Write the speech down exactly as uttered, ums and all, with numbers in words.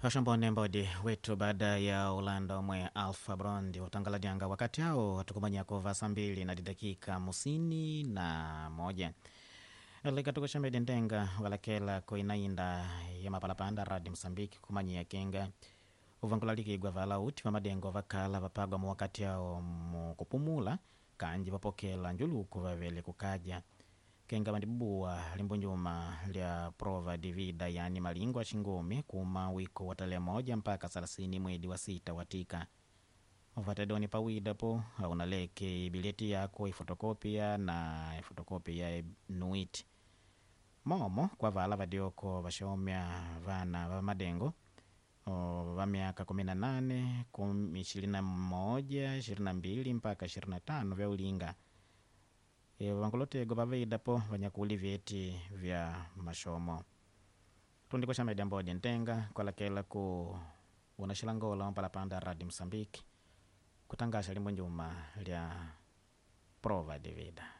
Kashambone mbodi wetu baada ya Orlando mwe Alpha Brondi utangaladianga wakati hao tukumanya kova saa mbili na dakika musini na moja lika tukashambedi ndenga walakela koinainda ya mapalapanda radi Msambiki kumanyia kenga uvangulaliki gwa vala uti va madengo vakala vapagwa mu wakati hao mukupumula kanji vapokela njuluku vavele kukaja kenga mandibua limbunjuma lya prova divida yani malingwa chingumi kuma wiko watale moja mpaka salasini mwedi wa sita watika uvatedoni pawida po haunaleke bileti yako ifotokopia na ifotokopia nuiti momo kwa vala vadioko vashomya vana va madengo va miaka kumi na nane ishirini na moja ishirini na mbili mpaka ishirini na tano vya ulinga e, vangulotego vaveidapo vanyakuli vyeti vya mashomo tundiko shamedi ambodi ntenga kwalakela ku unashilangola mpalapanda radi Msambiki kutangasha limbo njuma lya prova de vida.